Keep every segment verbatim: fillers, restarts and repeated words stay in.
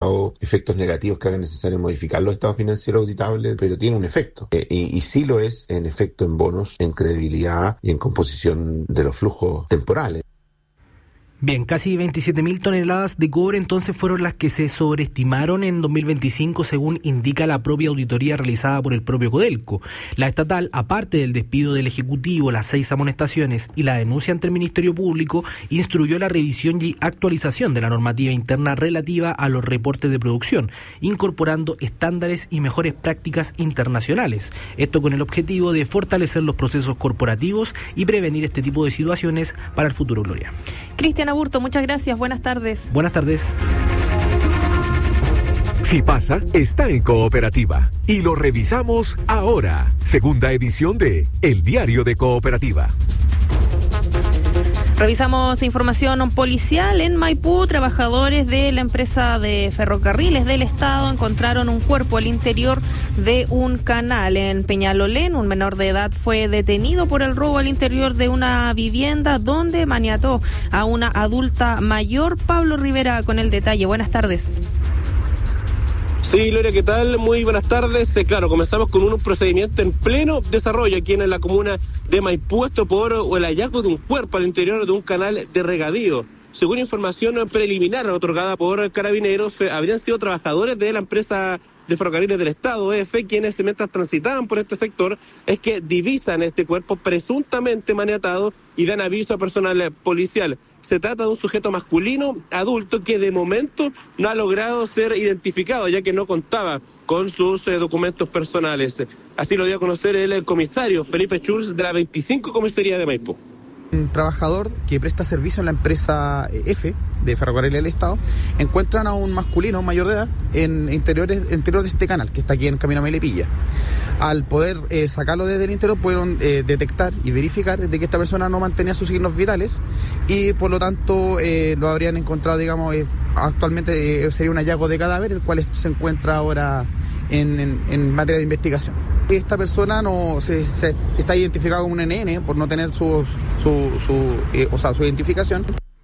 o efectos negativos que hagan necesario modificar los estados financieros auditables, pero tiene un efecto. Eh, y, y sí lo es en efecto en bonos, en credibilidad y en composición de los flujos temporales. Bien, casi veintisiete mil toneladas de cobre entonces fueron las que se sobreestimaron en dos mil veinticinco, según indica la propia auditoría realizada por el propio Codelco. La estatal, aparte del despido del Ejecutivo, las seis amonestaciones y la denuncia ante el Ministerio Público, instruyó la revisión y actualización de la normativa interna relativa a los reportes de producción, incorporando estándares y mejores prácticas internacionales. Esto con el objetivo de fortalecer los procesos corporativos y prevenir este tipo de situaciones para el futuro, Gloria. Cristian Aburto, muchas gracias. Buenas tardes. Buenas tardes. Si pasa, está en Cooperativa. Y lo revisamos ahora. Segunda edición de El Diario de Cooperativa. Revisamos información policial en Maipú. Trabajadores de la empresa de ferrocarriles del Estado encontraron un cuerpo al interior de un canal. En Peñalolén, un menor de edad fue detenido por el robo al interior de una vivienda donde maniató a una adulta mayor. Pablo Rivera con el detalle. Buenas tardes. Sí, Gloria, ¿qué tal? Muy buenas tardes. Eh, claro, comenzamos con un procedimiento en pleno desarrollo aquí en la comuna de Maipú, esto por el hallazgo de un cuerpo al interior de un canal de regadío. Según información preliminar otorgada por Carabineros, eh, habrían sido trabajadores de la empresa de ferrocarriles del Estado, E F, quienes mientras transitaban por este sector es que divisan este cuerpo presuntamente maniatado y dan aviso a personal policial. Se trata de un sujeto masculino, adulto, que de momento no ha logrado ser identificado, ya que no contaba con sus eh, documentos personales. Así lo dio a conocer el comisario Felipe Schulz de la veinticinco Comisaría de Maipú. Un trabajador que presta servicio en la empresa F de Ferrocarriles del Estado encuentran a un masculino mayor de edad en interiores, interior de este canal que está aquí en Camino a Melipilla. Al poder eh, sacarlo desde el interior pudieron eh, detectar y verificar de que esta persona no mantenía sus signos vitales y por lo tanto eh, lo habrían encontrado, digamos, eh, actualmente eh, sería un hallazgo de cadáver, el cual se encuentra ahora en, en, en materia de investigación. Esta persona no se, se está identificada como un N N por no tener su, su, su, eh, o sea, su identificación.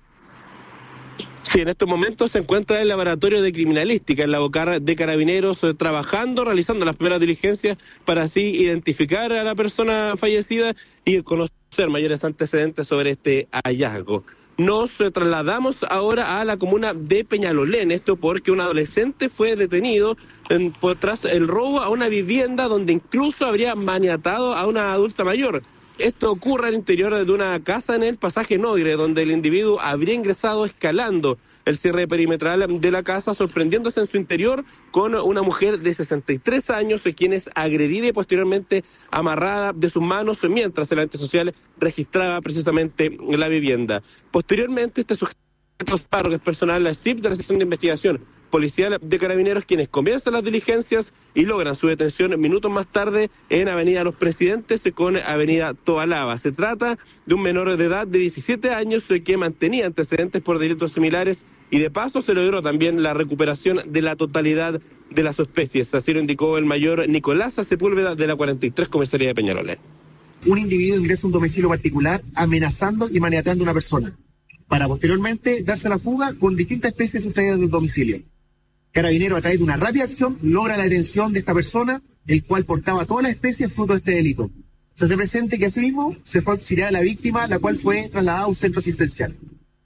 Sí, en estos momentos se encuentra el laboratorio de criminalística en la Bocar de Carabineros eh, trabajando, realizando las primeras diligencias para así identificar a la persona fallecida y conocer mayores antecedentes sobre este hallazgo. Nos eh, trasladamos ahora a la comuna de Peñalolén, esto porque un adolescente fue detenido en, por, tras el robo a una vivienda donde incluso habría maniatado a una adulta mayor. Esto ocurre al interior de una casa en el pasaje Nogre, donde el individuo habría ingresado escalando el cierre perimetral de la casa, sorprendiéndose en su interior con una mujer de sesenta y tres años, quien es agredida y posteriormente amarrada de sus manos, mientras el antisocial registraba precisamente la vivienda. Posteriormente, este sujeto Paro, que es personal la S I P de la sección de investigación policial de Carabineros, quienes comienzan las diligencias y logran su detención minutos más tarde en Avenida Los Presidentes con Avenida Tobalaba. Se trata de un menor de edad de diecisiete años que mantenía antecedentes por delitos similares y de paso se logró también la recuperación de la totalidad de las especies. Así lo indicó el mayor Nicolás Sepúlveda de la cuarenta y tres Comisaría de Peñalolén. Un individuo ingresa a un domicilio particular amenazando y maniatando a una persona, para posteriormente darse a la fuga con distintas especies sustraídas del domicilio. Carabinero, a través de una rápida acción, logra la detención de esta persona, el cual portaba todas las especies fruto de este delito. Se hace presente que asimismo se fue a auxiliar a la víctima, la cual fue trasladada a un centro asistencial.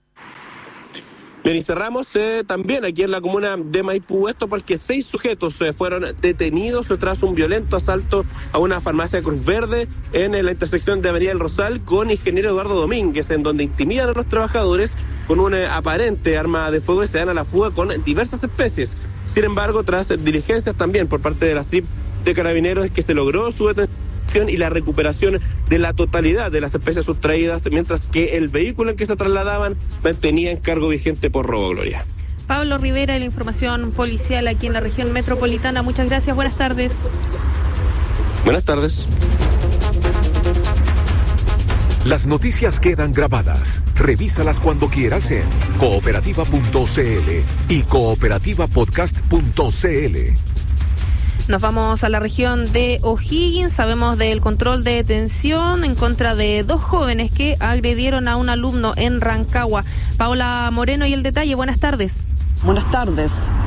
Bien, y cerramos eh, también aquí en la comuna de Maipú, esto porque seis sujetos eh, fueron detenidos tras un violento asalto a una farmacia Cruz Verde en la intersección de Avenida El Rosal con Ingeniero Eduardo Domínguez, en donde intimidan a los trabajadores con una aparente arma de fuego y se dan a la fuga con diversas especies. Sin embargo, tras diligencias también por parte de la S I P de Carabineros, es que se logró su detención y la recuperación de la totalidad de las especies sustraídas, mientras que el vehículo en que se trasladaban mantenía encargo vigente por robo, Gloria. Pablo Rivera, la información policial aquí en la región metropolitana. Muchas gracias, buenas tardes. Buenas tardes. Las noticias quedan grabadas. Revísalas cuando quieras en cooperativa punto c l y cooperativa podcast punto c l. Nos vamos a la región de O'Higgins. Sabemos del control de detención en contra de dos jóvenes que agredieron a un alumno en Rancagua. Paola Moreno y el detalle. Buenas tardes. Buenas tardes.